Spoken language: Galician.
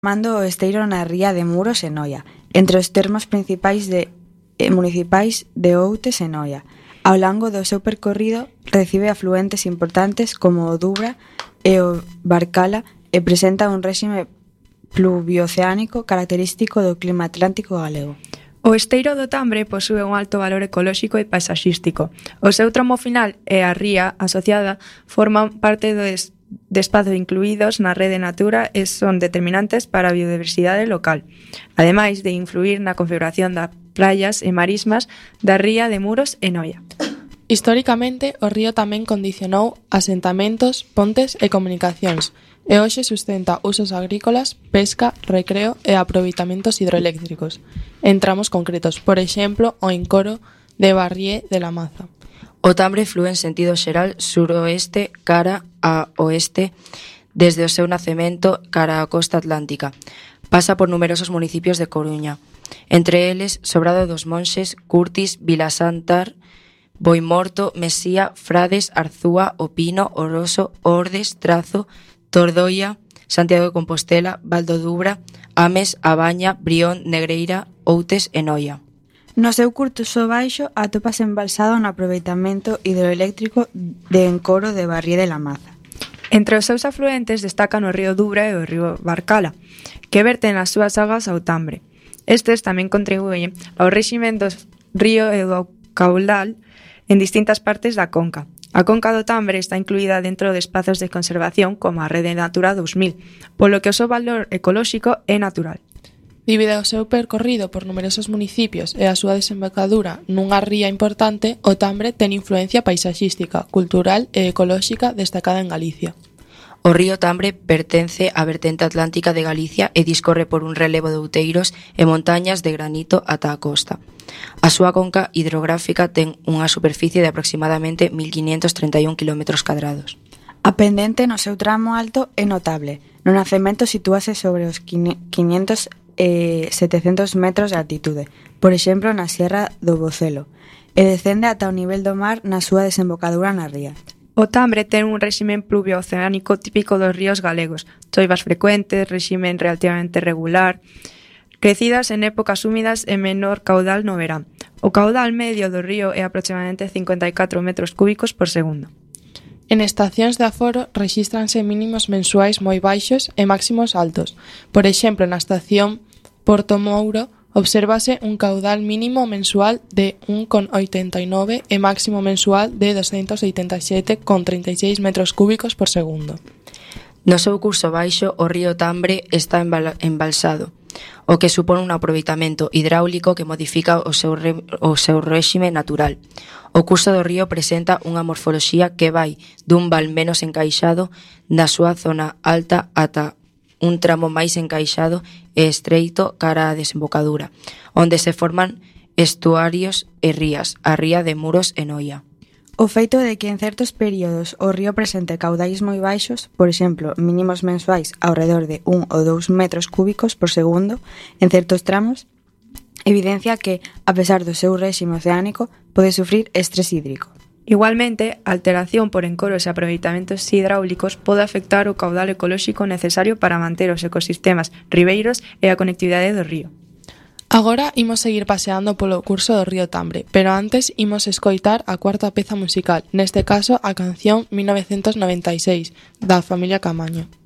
Mando o esteiro na ría de Muros e Noia, entre os termos principais municipais de Outes e Noia. Ao longo do seu percorrido recibe afluentes importantes como o Dubra e o Barcala e presenta un réxime pluvio-oceánico característico do clima atlántico galego. O esteiro do Tambre posúe un alto valor ecolóxico e paisaxístico. O seu tramo final e a ría asociada forman parte de espazos incluídos na rede Natura e son determinantes para a biodiversidade local, ademais de influir na configuración das praias e marismas da ría de Muros e Noia. Históricamente, o río tamén condicionou asentamentos, pontes e comunicacións, e hoxe sustenta usos agrícolas, pesca, recreo e aproveitamentos hidroeléctricos, en tramos concretos, por exemplo, o encoro de Barrié de la Maza. O Tambre flúe en sentido xeral suroeste cara a oeste desde o seu nacemento cara á costa atlántica. Pasa por numerosos municipios de Coruña, entre eles Sobrado dos Monxes, Curtis, Vilasantar, Boimorto, Mesía, Frades, Arzúa, O Pino, Oroso, Ordes, Trazo, Tordoia, Santiago de Compostela, Val do Dubra, Ames, Abaña, Brión, Negreira, Outes e Noia. No seu curso baixo atópase embalsado no aproveitamento hidroeléctrico de encoro de Barrié de la Maza. Entre os seus afluentes destacan o río Dubra e o río Barcala, que verten as súas augas ao Tambre. Estes tamén contribuen ao réxime do río e do caudal en distintas partes da conca. A conca do Tambre está incluída dentro de espazos de conservación como a Rede Natura 2000, polo que o seu valor ecolóxico é natural. Debido ao seu percorrido por numerosos municipios e a súa desembocadura nunha ría importante, o Tambre ten influencia paisaxística, cultural e ecolóxica destacada en Galicia. O río Tambre pertence á vertente atlántica de Galicia e discorre por un relevo de outeiros e montañas de granito ata a costa. A súa conca hidrográfica ten unha superficie de aproximadamente 1531 km². A pendente no seu tramo alto é notable. No nacemento sitúase sobre os 500 e 700 metros de altitude, por exemplo na Sierra do Bocelo, e descende ata o nivel do mar na súa desembocadura na ría. O Tambre ten un réxime pluvio-oceánico típico dos ríos galegos, choivas frecuentes, réxime relativamente regular, crecidas en épocas húmidas e menor caudal no verán. O caudal medio do río é aproximadamente 54 metros cúbicos por segundo. En estacións de aforo rexístranse mínimos mensuais moi baixos e máximos altos. Por exemplo, na estación Porto Mouro obsérvase un caudal mínimo mensual de 1,89 e máximo mensual de 287,36 metros cúbicos por segundo. No seu curso baixo, o río Tambre está embalsado, o que supón un aproveitamento hidráulico que modifica o seu réxime natural. O curso do río presenta unha morfoloxía que vai dun val menos encaixado na súa zona alta ata un tramo máis encaixado e estreito cara á desembocadura, onde se forman estuarios e rías, a ría de Muros e Noia. O feito de que en certos períodos o río presente caudais moi baixos, por exemplo, mínimos mensuais ao redor de 1 ou 2 metros cúbicos por segundo en certos tramos, evidencia que, a pesar do seu réxime oceánico, pode sufrir estrés hídrico. Igualmente, a alteración por encoros e aproveitamentos hidráulicos pode afectar o caudal ecolóxico necesario para manter os ecosistemas ribeiros e a conectividade do río. Agora imos seguir paseando polo curso do río Tambre, pero antes imos escoitar a cuarta peza musical, neste caso a canción 1996, da familia Camaño.